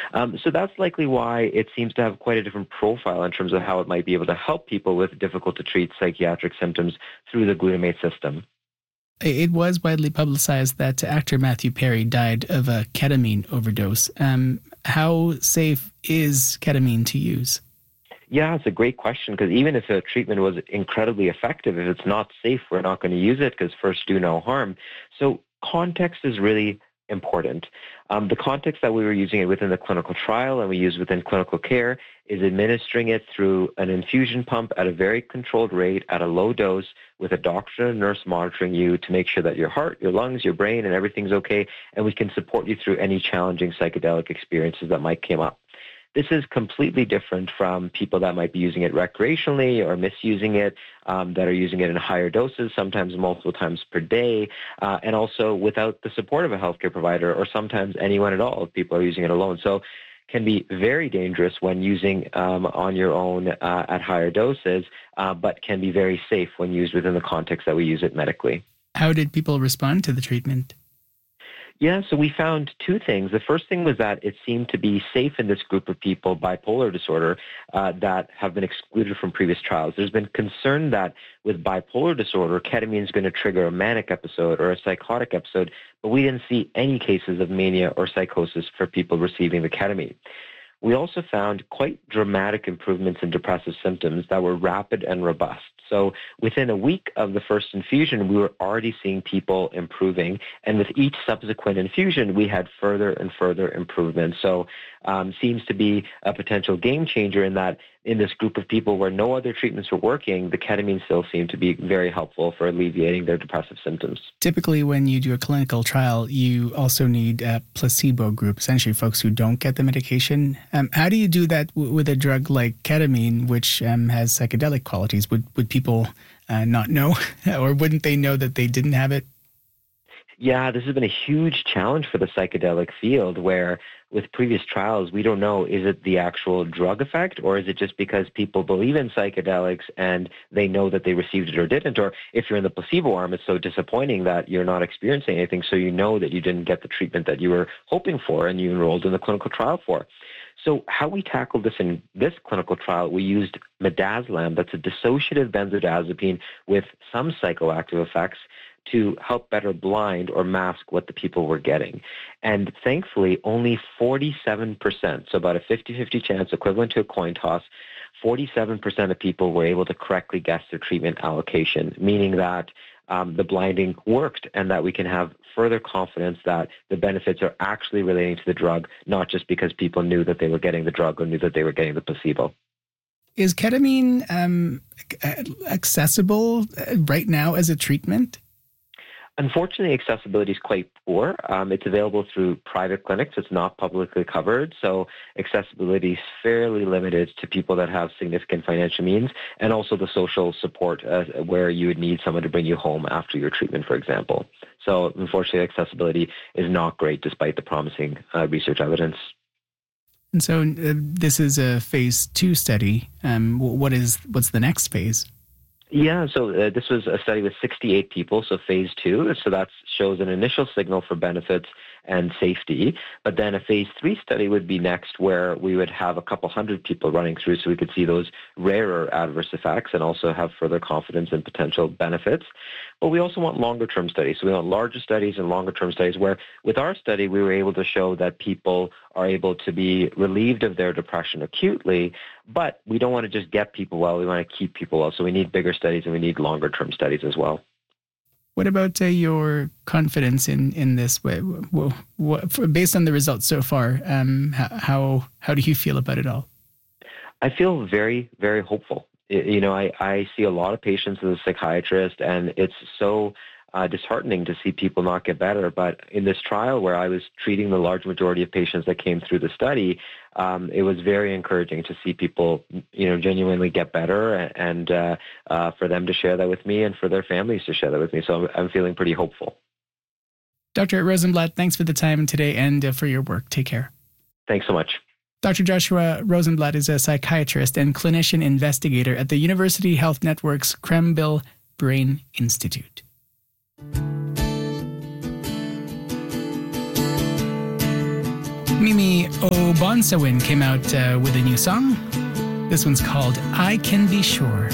So that's likely why it seems to have quite a different profile in terms of how it might be able to help people with difficult-to-treat psychiatric symptoms through the glutamate system. It was widely publicized that actor Matthew Perry died of a ketamine overdose. How safe is ketamine to use? Yeah, it's a great question, because even if a treatment was incredibly effective, if it's not safe, we're not going to use it, because first, do no harm. So context is really important. The context that we were using it within the clinical trial and we use within clinical care is administering it through an infusion pump at a very controlled rate at a low dose with a doctor and a nurse monitoring you to make sure that your heart, your lungs, your brain, and everything's okay, and we can support you through any challenging psychedelic experiences that might come up. This is completely different from people that might be using it recreationally or misusing it, that are using it in higher doses, sometimes multiple times per day, and also without the support of a healthcare provider, or sometimes anyone at all if people are using it alone. So can be very dangerous when using on your own at higher doses, but can be very safe when used within the context that we use it medically. How did people respond to the treatment? Yeah, so we found two things. The first thing was that it seemed to be safe in this group of people, bipolar disorder, that have been excluded from previous trials. There's been concern that with bipolar disorder, ketamine is going to trigger a manic episode or a psychotic episode, but we didn't see any cases of mania or psychosis for people receiving the ketamine. We also found quite dramatic improvements in depressive symptoms that were rapid and robust. So within a week of the first infusion, we were already seeing people improving. And with each subsequent infusion, we had further and further improvements. So seems to be a potential game changer in that in this group of people where no other treatments were working, the ketamine still seemed to be very helpful for alleviating their depressive symptoms. Typically, when you do a clinical trial, you also need a placebo group, essentially folks who don't get the medication. How do you do that with a drug like ketamine, which has psychedelic qualities? Would people not know, or wouldn't they know that they didn't have it? Yeah, this has been a huge challenge for the psychedelic field where with previous trials, we don't know, is it the actual drug effect or is it just because people believe in psychedelics and they know that they received it or didn't? Or if you're in the placebo arm, it's so disappointing that you're not experiencing anything, so you know that you didn't get the treatment that you were hoping for and you enrolled in the clinical trial for. So how we tackled this in this clinical trial, we used midazolam, that's a dissociative benzodiazepine with some psychoactive effects, to help better blind or mask what the people were getting. And thankfully, only 47%, so about a 50-50 chance, equivalent to a coin toss, 47% of people were able to correctly guess their treatment allocation, meaning that the blinding worked and that we can have further confidence that the benefits are actually relating to the drug, not just because people knew that they were getting the drug or knew that they were getting the placebo. Is ketamine accessible right now as a treatment? Unfortunately, accessibility is quite poor. It's available through private clinics. It's not publicly covered. So accessibility is fairly limited to people that have significant financial means, and also the social support where you would need someone to bring you home after your treatment, for example. So unfortunately, accessibility is not great despite the promising research evidence. And so this is a phase 2 study. What's the next phase? Yeah, so this was a study with 68 people, so phase 2. So that shows an initial signal for benefits and safety. But then a phase 3 study would be next, where we would have a couple hundred people running through so we could see those rarer adverse effects and also have further confidence in potential benefits. But we also want longer-term studies. So we want larger studies and longer-term studies where with our study, we were able to show that people are able to be relieved of their depression acutely, but we don't want to just get people well. We want to keep people well. So we need bigger studies and we need longer-term studies as well. What about your confidence in this? Based on the results so far, how do you feel about it all? I feel very, very hopeful. I see a lot of patients as a psychiatrist, and it's so disheartening to see people not get better. But in this trial where I was treating the large majority of patients that came through the study, it was very encouraging to see people, genuinely get better and for them to share that with me and for their families to share that with me. So I'm feeling pretty hopeful. Dr. Rosenblatt, thanks for the time today and for your work. Take care. Thanks so much. Dr. Joshua Rosenblatt is a psychiatrist and clinician investigator at the University Health Network's Krembil Brain Institute. Mimi Obonsawin came out with a new song. This one's called I Can Be Sure.